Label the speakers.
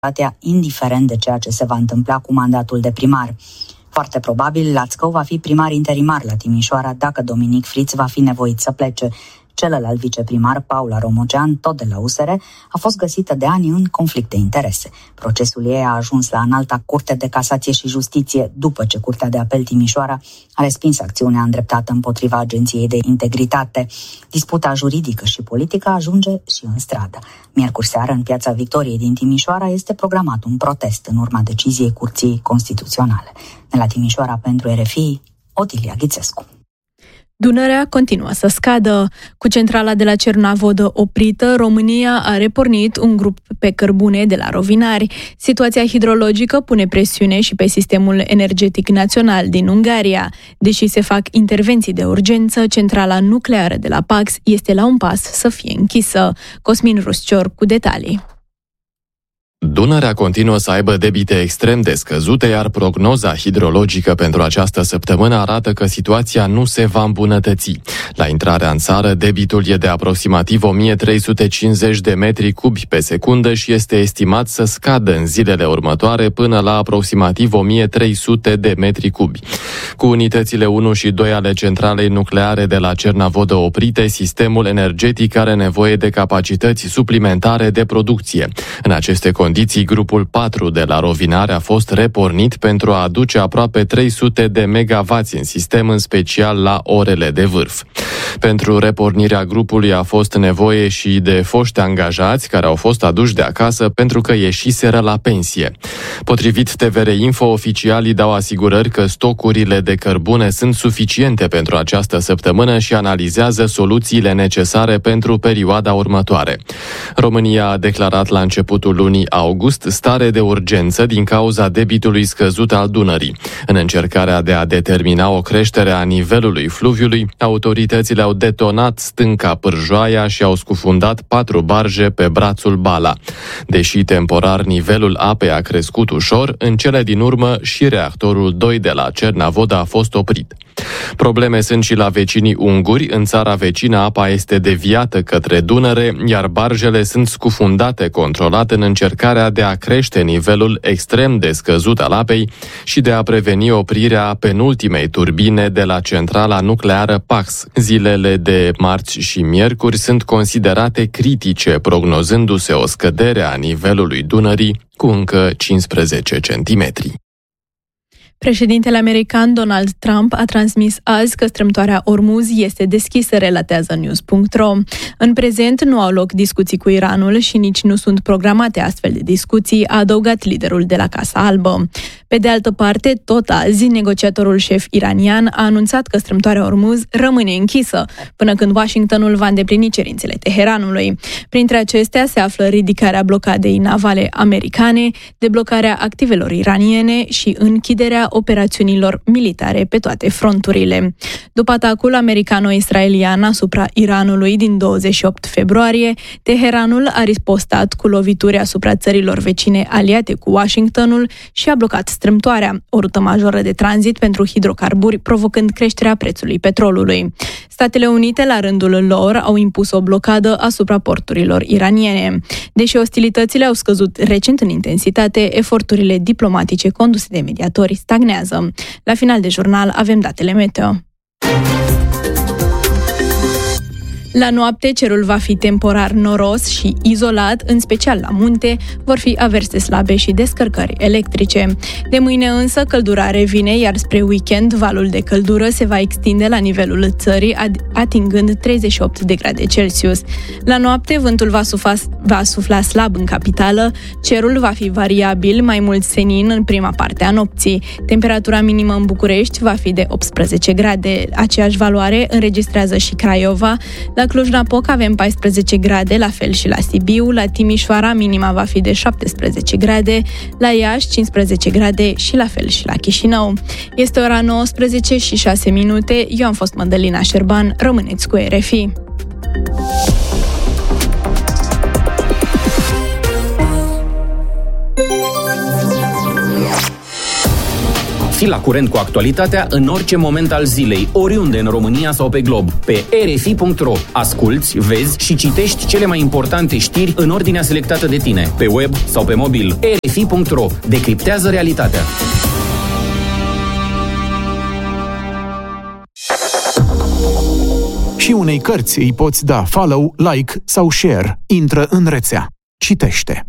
Speaker 1: indiferent de ceea ce se va întâmpla cu mandatul de primar. Foarte probabil, Lațcău va fi primar interimar la Timișoara dacă Dominic Friț va fi nevoit să plece. Celălalt viceprimar, Paula Romogean, tot de la USR, a fost găsită de ani în conflict de interese. Procesul ei a ajuns la Înalta Curte de Casație și Justiție, după ce Curtea de Apel Timișoara a respins acțiunea îndreptată împotriva Agenției de Integritate. Disputa juridică și politică ajunge și în stradă. Miercuri seară, în Piața Victoriei din Timișoara, este programat un protest în urma deciziei Curții Constituționale. De la Timișoara pentru RFI, Otilia Ghițescu.
Speaker 2: Dunărea continuă să scadă. Cu centrala de la Cernavodă oprită, România a repornit un grup pe cărbune de la Rovinari. Situația hidrologică pune presiune și pe sistemul energetic național din Ungaria. Deși se fac intervenții de urgență, centrala nucleară de la Pax este la un pas să fie închisă. Cosmin Ruscior cu detalii.
Speaker 3: Dunărea continuă să aibă debite extrem de scăzute, iar prognoza hidrologică pentru această săptămână arată că situația nu se va îmbunătăți. La intrarea în țară, debitul e de aproximativ 1350 de metri cubi pe secundă și este estimat să scadă în zilele următoare până la aproximativ 1300 de metri cubi. Cu unitățile 1 și 2 ale centralei nucleare de la Cernavodă oprite, sistemul energetic are nevoie de capacități suplimentare de producție. În aceste condiții, grupul 4 de la Rovinari a fost repornit pentru a aduce aproape 300 de megavați în sistem, în special la orele de vârf. Pentru repornirea grupului a fost nevoie și de foști angajați care au fost aduși de acasă pentru că ieșiseră la pensie. Potrivit TVR Info, oficialii dau asigurări că stocurile de cărbune sunt suficiente pentru această săptămână și analizează soluțiile necesare pentru perioada următoare. România a declarat la începutul lunii august stare de urgență din cauza debitului scăzut al Dunării. În încercarea de a determina o creștere a nivelului fluviului, autoritățile au detonat stânca Pârjoaia și au scufundat 4 barje pe brațul Bala. Deși temporar nivelul apei a crescut ușor, în cele din urmă și reactorul 2 de la Cernavodă a fost oprit. Probleme sunt și la vecinii unguri. În țara vecină apa este deviată către Dunăre, iar barjele sunt scufundate controlat în încercarea de a crește nivelul extrem de scăzut al apei și de a preveni oprirea penultimei turbine de la centrala nucleară Pax. Zilele de marți și miercuri sunt considerate critice, prognozându-se o scădere a nivelului Dunării cu încă 15 centimetri.
Speaker 2: Președintele american Donald Trump a transmis azi că strâmtoarea Ormuz este deschisă, relatează News.ro. În prezent nu au loc discuții cu Iranul și nici nu sunt programate astfel de discuții, a adăugat liderul de la Casa Albă. Pe de altă parte, tot azi, negociatorul șef iranian a anunțat că strâmtoarea Ormuz rămâne închisă, până când Washingtonul va îndeplini cerințele Teheranului. Printre acestea se află ridicarea blocadei navale americane, deblocarea activelor iraniene și închiderea operațiunilor militare pe toate fronturile. După atacul americano-israelian asupra Iranului din 28 februarie, Teheranul a ripostat cu lovituri asupra țărilor vecine aliate cu Washingtonul și a blocat strâmtoarea, o rută majoră de tranzit pentru hidrocarburi, provocând creșterea prețului petrolului. Statele Unite, la rândul lor, au impus o blocadă asupra porturilor iraniene. Deși ostilitățile au scăzut recent în intensitate, eforturile diplomatice conduse de mediatori stagnează. La final de jurnal avem datele meteo. La noapte, cerul va fi temporar noros și izolat, în special la munte, vor fi averse slabe și descărcări electrice. De mâine însă, căldura revine, iar spre weekend, valul de căldură se va extinde la nivelul țării, atingând 38 de grade Celsius. La noapte, vântul va sufla slab în capitală, cerul va fi variabil, mai mult senin în prima parte a nopții. Temperatura minimă în București va fi de 18 grade. Aceeași valoare înregistrează și Craiova. La Cluj-Napoca avem 14 grade, la fel și la Sibiu, la Timișoara minima va fi de 17 grade, la Iași 15 grade și la fel și la Chișinău. Este ora 19 și 6 minute, eu am fost Mădălina Șerban, rămâneți cu RFI.
Speaker 4: Fii la curent cu actualitatea în orice moment al zilei, oriunde în România sau pe glob. Pe rfi.ro asculți, vezi și citești cele mai importante știri în ordinea selectată de tine, pe web sau pe mobil. rfi.ro decriptează realitatea.
Speaker 5: Și unei cărți îi poți da follow, like sau share. Intră în rețea. Citește.